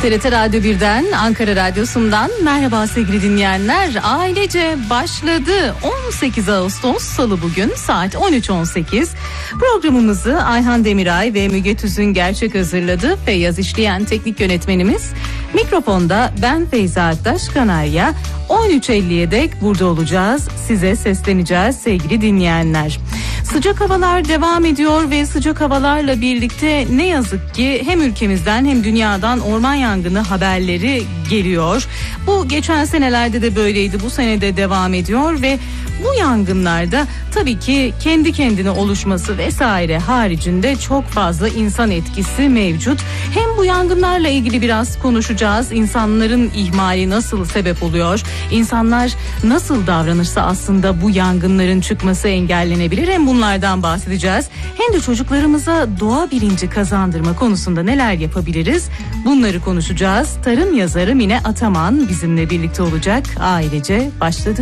TRT Radyo 1'den, Ankara Radyosu'ndan merhaba sevgili dinleyenler. Ailece başladı. 18 Ağustos Salı bugün saat 13.18. Programımızı Ayhan Demiray ve Müge Tüzün Gerçek hazırladı. Feyyaz işleyen teknik yönetmenimiz. Mikrofonda ben Feyza Aktaş Kanarya. 13.50'ye dek burada olacağız. Size sesleneceğiz sevgili dinleyenler. Sıcak havalar devam ediyor ve sıcak havalarla birlikte ne yazık ki hem ülkemizden hem dünyadan orman yangını haberleri geliyor. Bu geçen senelerde de böyleydi, bu sene de devam ediyor ve bu yangınlarda tabii ki kendi kendine oluşması vesaire haricinde çok fazla insan etkisi mevcut. Hem bu yangınlarla ilgili biraz konuşacağız. İnsanların ihmali nasıl sebep oluyor? İnsanlar nasıl davranırsa aslında bu yangınların çıkması engellenebilir. Hem bunlardan bahsedeceğiz. Hem de çocuklarımıza doğa bilinci kazandırma konusunda neler yapabiliriz? Bunları konuşacağız. Tarım yazarı Mine Ataman bizimle birlikte olacak. Ailece başladı.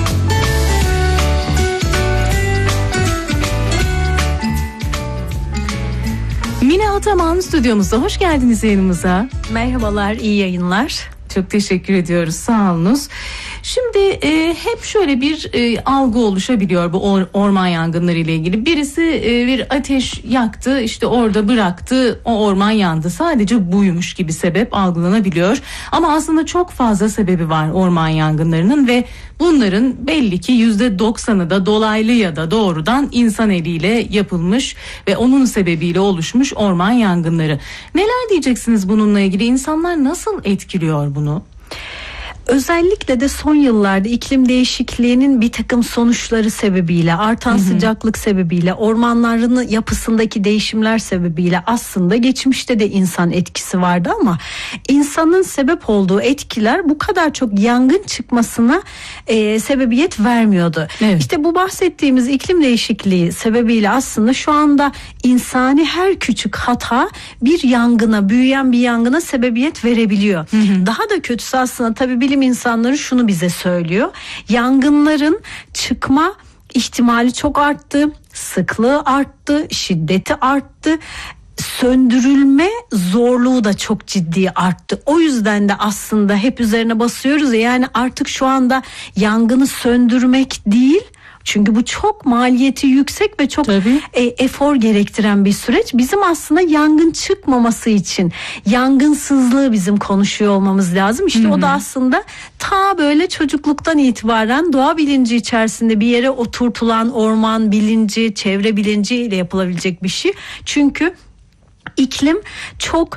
Mine Ataman stüdyomuzda. Hoş geldiniz yayınımıza. Merhabalar, iyi yayınlar. Çok teşekkür ediyoruz, sağ olunuz. Şimdi hep şöyle bir algı oluşabiliyor bu orman yangınları ile ilgili. Birisi bir ateş yaktı, işte orada bıraktı, o orman yandı. Sadece buymuş gibi sebep algılanabiliyor. Ama aslında çok fazla sebebi var orman yangınlarının ve bunların belli ki %90'ı da dolaylı ya da doğrudan insan eliyle yapılmış ve onun sebebiyle oluşmuş orman yangınları. Neler diyeceksiniz bununla ilgili? İnsanlar nasıl etkiliyor bunu? Özellikle de son yıllarda iklim değişikliğinin bir takım sonuçları sebebiyle, artan sıcaklık sebebiyle, ormanların yapısındaki değişimler sebebiyle aslında geçmişte de insan etkisi vardı ama insanın sebep olduğu etkiler bu kadar çok yangın çıkmasına sebebiyet vermiyordu. Evet. İşte bu bahsettiğimiz iklim değişikliği sebebiyle aslında şu anda insani her küçük hata bir yangına, büyüyen bir yangına sebebiyet verebiliyor. Daha da kötüsü aslında tabii bilim insanları şunu bize söylüyor. Yangınların çıkma ihtimali çok arttı, sıklığı arttı, şiddeti arttı. Söndürülme zorluğu da çok ciddi arttı. O yüzden de aslında hep üzerine basıyoruz ya, yani artık şu anda yangını söndürmek değil, çünkü bu çok maliyeti yüksek ve çok efor gerektiren bir süreç. Bizim aslında yangın çıkmaması için yangınsızlığı bizim konuşuyor olmamız lazım. İşte o da aslında ta böyle çocukluktan itibaren doğa bilinci içerisinde bir yere oturtulan orman bilinci, çevre bilinciyle yapılabilecek bir şey. Çünkü İklim çok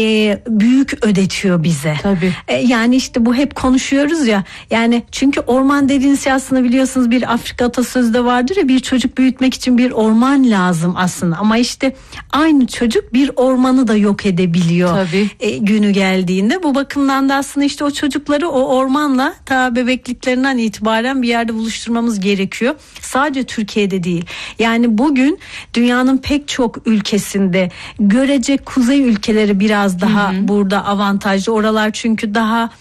büyük ödetiyor bize. Tabii. Yani işte bu hep konuşuyoruz ya. Yani çünkü orman dediğiniz şey aslında biliyorsunuz bir Afrika atasözü de vardır ya, bir çocuk büyütmek için bir orman lazım aslında. Ama işte aynı çocuk bir ormanı da yok edebiliyor. Günü geldiğinde. Bu bakımdan da aslında işte o çocukları o ormanla ta bebekliklerinden itibaren bir yerde buluşturmamız gerekiyor. Sadece Türkiye'de değil. Yani bugün dünyanın pek çok ülkesinde görece kuzey ülkeleri biraz daha burada avantajlı. Oralar çünkü daha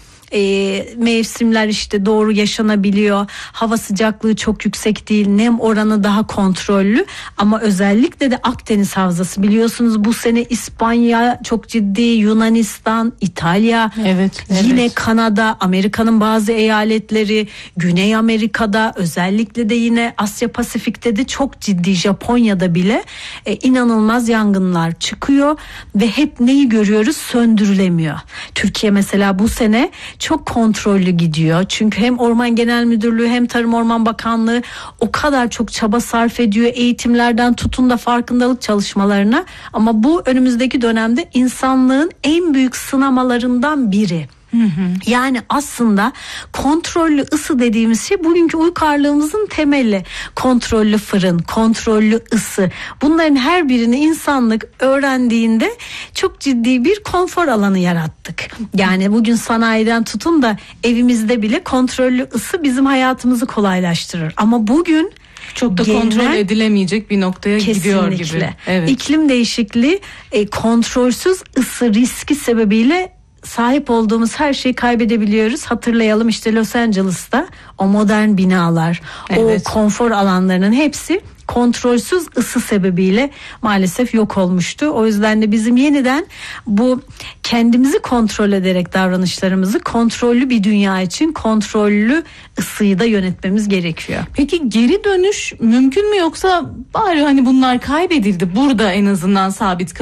mevsimler işte doğru yaşanabiliyor. Hava sıcaklığı çok yüksek değil. Nem oranı daha kontrollü. Ama özellikle de Akdeniz Havzası, biliyorsunuz bu sene İspanya çok ciddi, Yunanistan, İtalya, yine Kanada, Amerika'nın bazı eyaletleri, Güney Amerika'da, özellikle de yine Asya Pasifik'te de çok ciddi, Japonya'da bile inanılmaz yangınlar çıkıyor ve hep neyi görüyoruz? Söndürülemiyor. Türkiye mesela bu sene çok kontrollü gidiyor. Çünkü hem Orman Genel Müdürlüğü hem Tarım Orman Bakanlığı o kadar çok çaba sarf ediyor. Eğitimlerden tutun da farkındalık çalışmalarına. Ama bu önümüzdeki dönemde insanlığın en büyük sınamalarından biri. Yani aslında kontrollü ısı dediğimiz şey bugünkü uygarlığımızın temeli. Kontrollü fırın, kontrollü ısı, bunların her birini insanlık öğrendiğinde çok ciddi bir konfor alanı yarattık. Yani bugün sanayiden tutun da evimizde bile kontrollü ısı bizim hayatımızı kolaylaştırır. Ama bugün çok da kontrol edilemeyecek bir noktaya gidiyor gibi. Evet. İklim değişikliği kontrolsüz ısı riski sebebiyle sahip olduğumuz her şeyi kaybedebiliyoruz. Hatırlayalım, işte Los Angeles'ta o modern binalar, o konfor alanlarının hepsi kontrolsüz ısı sebebiyle maalesef yok olmuştu. O yüzden de bizim yeniden bu kendimizi kontrol ederek davranışlarımızı kontrollü bir dünya için kontrollü ısıyı da yönetmemiz gerekiyor. Peki geri dönüş mümkün mü, yoksa bari hani bunlar kaybedildi, burada en azından sabit